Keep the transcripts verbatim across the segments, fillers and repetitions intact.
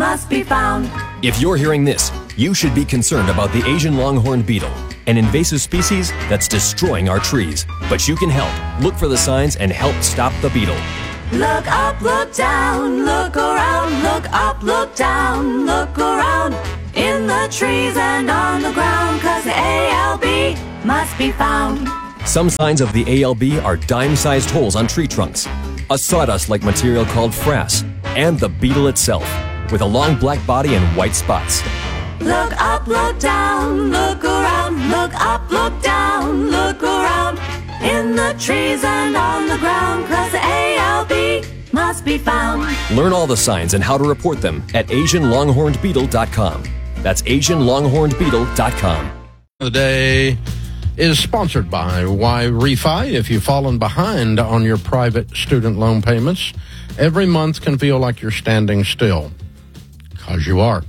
must be found. If you're hearing this, you should be concerned about the Asian longhorn beetle, an invasive species that's destroying our trees. But you can help. Look for the signs and help stop the beetle. Look up, look down, look around, look up, look down, look around, in the trees and on the ground, 'cause the A L B must be found. Some signs of the A L B are dime-sized holes on tree trunks, a sawdust-like material called frass, and the beetle itself, with a long black body and white spots. Look up, look down, look around, look up, look down, look around, in the trees and on the ground, 'cause the A L B must be found. Learn all the signs and how to report them at asian longhorned beetle dot com. That's asian longhorned beetle dot com. The day is sponsored by Y-Refi. If you've fallen behind on your private student loan payments, every month can feel like you're standing still, because you are.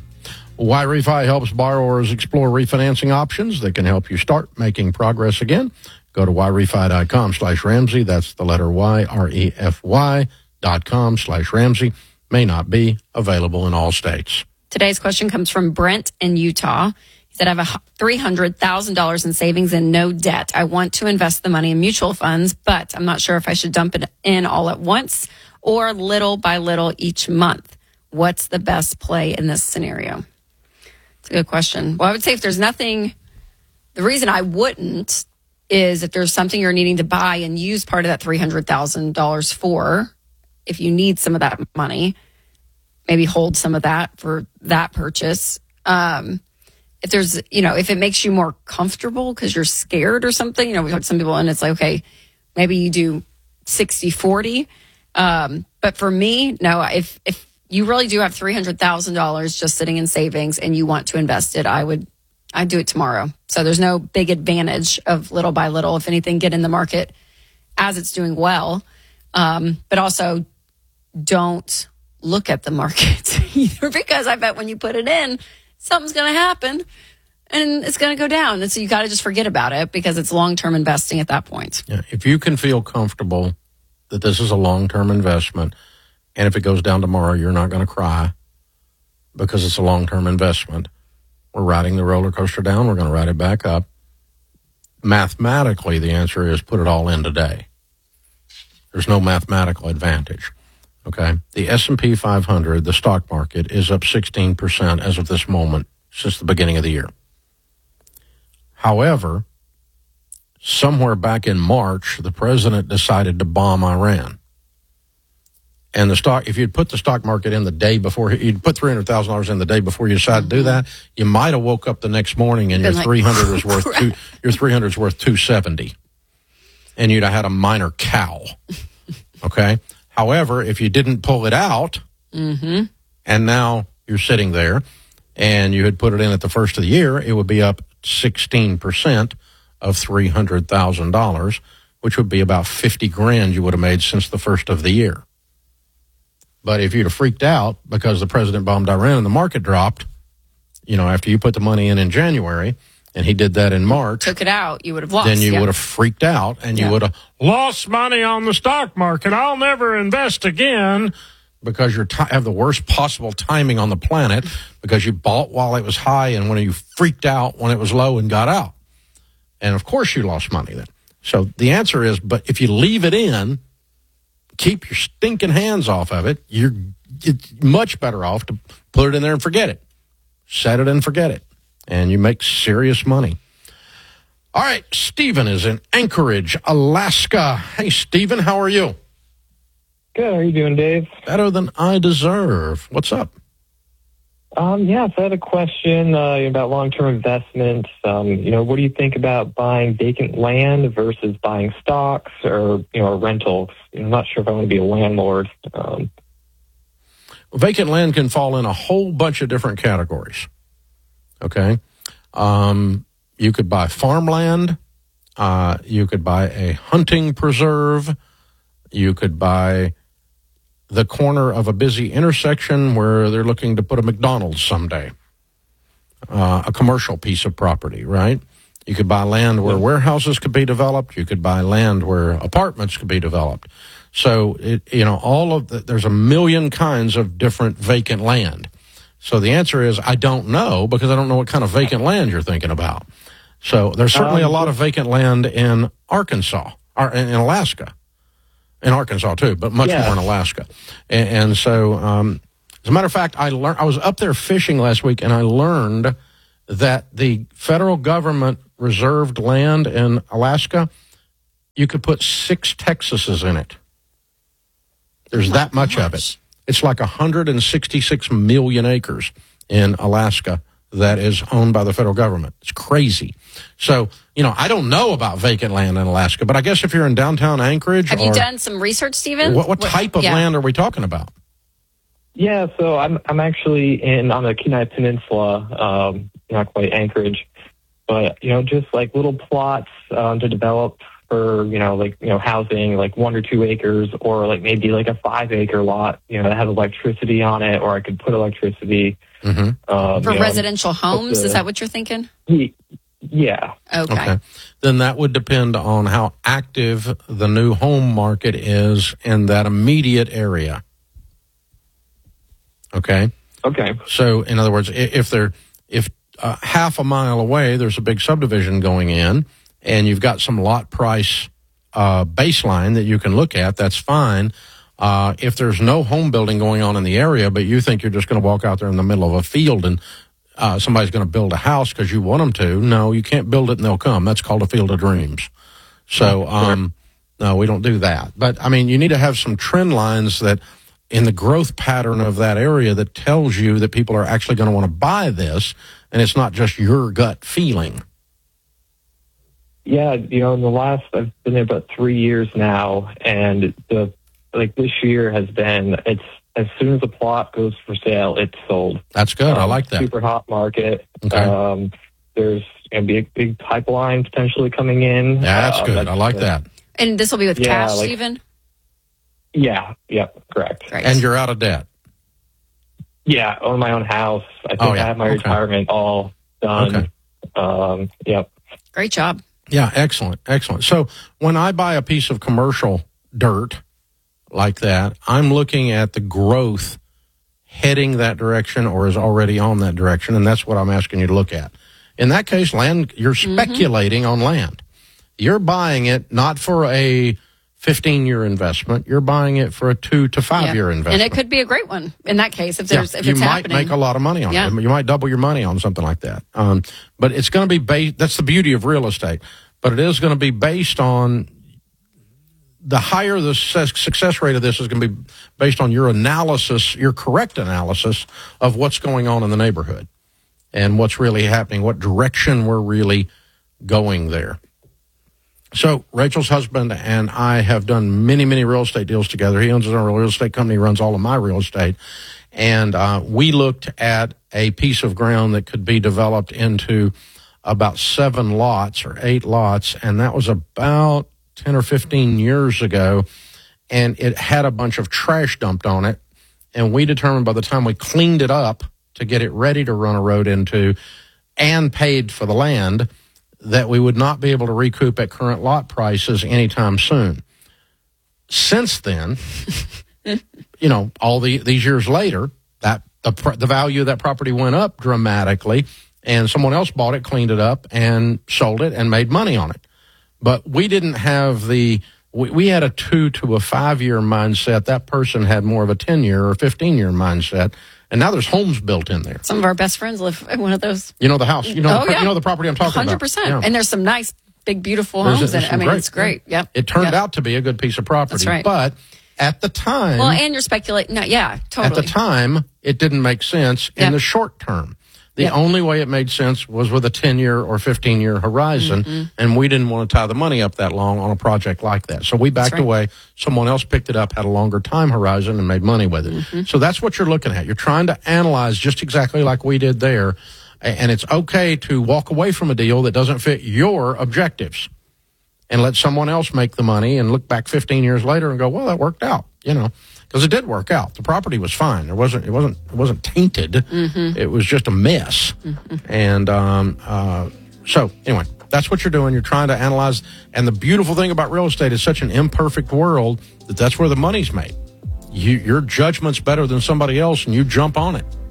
Y-Refi helps borrowers explore refinancing options that can help you start making progress again. Go to yrefy.com slash Ramsey. That's the letter Y, R E F Y dot com slash Ramsey. May not be available in all states. Today's question comes from Brent in Utah. He said, I have three hundred thousand dollars in savings and no debt. I want to invest the money in mutual funds, but I'm not sure if I should dump it in all at once or little by little each month. What's the best play in this scenario? It's a good question. Well, I would say if there's nothing, the reason I wouldn't is if there's something you're needing to buy and use part of that three hundred thousand dollars for, if you need some of that money, maybe hold some of that for that purchase. Um, if there's, you know, if it makes you more comfortable because you're scared or something, you know, we've had some people and it's like, okay, maybe you do sixty forty. Um, but for me, no, if, if you really do have three hundred thousand dollars just sitting in savings and you want to invest it, I would, I'd do it tomorrow. So there's no big advantage of little by little. If anything, get in the market as it's doing well. Um, but also don't look at the market either, because I bet when you put it in, something's going to happen and it's going to go down. And so you got to just forget about it because it's long-term investing at that point. Yeah, if you can feel comfortable that this is a long-term investment, and if it goes down tomorrow, you're not going to cry because it's a long-term investment. We're riding the roller coaster down. We're going to ride it back up. Mathematically, the answer is put it all in today. There's no mathematical advantage. Okay, the S and P five hundred, the stock market, is up sixteen percent as of this moment since the beginning of the year. However, somewhere back in March, the president decided to bomb Iran. And the stock, if you'd put the stock market in the day before, you'd put three hundred thousand dollars in the day before you decided to do that, you might have woke up the next morning and your like, three hundred was worth two, your three hundred is worth two seventy, and you'd have had a minor cow. Okay. However, if you didn't pull it out, mm-hmm. and now you're sitting there, and you had put it in at the first of the year, it would be up sixteen percent of three hundred thousand dollars, which would be about fifty grand you would have made since the first of the year. But if you'd have freaked out because the president bombed Iran and the market dropped, you know, after you put the money in in January, and he did that in March. Took it out, you would have lost. Then you yeah. would have freaked out, and you yeah. would have lost money on the stock market. I'll never invest again because you t- have the worst possible timing on the planet because you bought while it was high and when you freaked out when it was low and got out. And, of course, you lost money then. So the answer is, but if you leave it in, keep your stinking hands off of it, you're, you're much better off to put it in there and forget it. Set it and forget it. And you make serious money. All right, Stephen is in Anchorage, Alaska. Hey, Stephen, how are you? Good. How are you doing, Dave? Better than I deserve. What's up? Um, yeah, so I had a question uh, about long-term investments. Um, you know, what do you think about buying vacant land versus buying stocks or, you know, rentals? I'm not sure if I want to be a landlord. Um, Vacant land can fall in a whole bunch of different categories. Okay. Um, you could buy farmland. Uh, you could buy a hunting preserve. You could buy the corner of a busy intersection where they're looking to put a McDonald's someday. Uh, a commercial piece of property, right? You could buy land where warehouses could be developed. You could buy land where apartments could be developed. So, it, you know, all of the, there's a million kinds of different vacant land. So the answer is I don't know, because I don't know what kind of vacant land you're thinking about. So there's certainly um, a lot of vacant land in Arkansas, or in Alaska, in Arkansas too, but much yeah. more in Alaska. And, and so, um, as a matter of fact, I learned, I was up there fishing last week, and I learned that the federal government reserved land in Alaska, you could put six Texases in it. There's oh that much gosh. of it. It's like one hundred sixty-six million acres in Alaska that is owned by the federal government. It's crazy. So, you know, I don't know about vacant land in Alaska, but I guess if you're in downtown Anchorage. Have or, you done some research, Stephen? What, what type of yeah. land are we talking about? Yeah, so I'm I'm actually in on the Kenai Peninsula, um, not quite Anchorage, but you know, just like little plots um, to develop for you know, like you know, housing, like one or two acres, or like maybe like a five acre lot, you know, that has electricity on it, or I could put electricity mm-hmm. um, for you know, residential homes. the, Is that what you're thinking? Yeah. Okay. okay. Then that would depend on how active the new home market is in that immediate area. Okay. Okay. So, in other words, if they're if uh, half a mile away, there's a big subdivision going in, and you've got some lot price uh, baseline that you can look at, that's fine. Uh, if there's no home building going on in the area, but you think you're just going to walk out there in the middle of a field and uh, somebody's going to build a house because you want them to, no, you can't build it and they'll come. That's called a field of dreams. So, um, no, we don't do that. But, I mean, you need to have some trend lines that in the growth pattern of that area that tells you that people are actually going to want to buy this, and it's not just your gut feeling. Yeah, you know, in the last, I've been there about three years now, and the like this year has been, it's as soon as a plot goes for sale, it's sold. That's good. Um, I like that. Super hot market. Okay. Um, there's going to be a big pipeline potentially coming in. Yeah, that's uh, good. that's, I like that. And this will be with Yeah, cash, like- Stephen? Yeah, yeah, correct. Great. And you're out of debt. Yeah, own my own house. I think Oh, yeah. I have my Okay. retirement all done. Okay. Um, yep. Great job. Yeah, excellent, excellent. So when I buy a piece of commercial dirt like that, I'm looking at the growth heading that direction or is already on that direction, and that's what I'm asking you to look at. In that case, land, you're speculating mm-hmm. on land. You're buying it not for a fifteen-year investment. You're buying it for a two to five-year yeah. investment. And it could be a great one in that case if there's yeah, if you it's might happening. make a lot of money on yeah. it. You might double your money on something like that. Um, but it's going to be based. That's the beauty of real estate. But it is going to be based on the higher the success rate of this is going to be based on your analysis, your correct analysis of what's going on in the neighborhood and what's really happening, what direction we're really going there. So Rachel's husband and I have done many, many real estate deals together. He owns his own real estate company, runs all of my real estate. And uh, we looked at a piece of ground that could be developed into about seven lots or eight lots, and that was about ten or fifteen years ago, and it had a bunch of trash dumped on it, and we determined by the time we cleaned it up to get it ready to run a road into and paid for the land that we would not be able to recoup at current lot prices anytime soon. Since then, you know, all the these years later, that the the value of that property went up dramatically, and someone else bought it, cleaned it up, and sold it and made money on it. But we didn't have the we, we had a two to a five year mindset. That person had more of a ten year or fifteen year mindset. And now there's homes built in there. Some of our best friends live in one of those. You know the house. You know, oh, the, yeah. you know the property I'm talking one hundred percent. about. Yeah. And there's some nice, big, beautiful There's homes a- in there's it. I some mean, great- it's great. Yep. It turned Yep. out to be a good piece of property. That's right. But at the time, Well, and you're speculating. No, yeah, totally. at the time, it didn't make sense Yep. in the short term. The Yep. only way it made sense was with a ten-year or fifteen-year horizon, Mm-hmm. and we didn't want to tie the money up that long on a project like that. So we backed right. away. Someone else picked it up, had a longer time horizon, and made money with it. Mm-hmm. So that's what you're looking at. You're trying to analyze just exactly like we did there, a- and it's okay to walk away from a deal that doesn't fit your objectives and let someone else make the money and look back fifteen years later and go, well, that worked out, you know. Because it did work out. The property was fine. There wasn't. It wasn't. It wasn't tainted. Mm-hmm. It was just a mess. Mm-hmm. And um, uh, so, anyway, that's what you're doing. You're trying to analyze. And the beautiful thing about real estate is such an imperfect world that that's where the money's made. You, your judgment's better than somebody else, and you jump on it.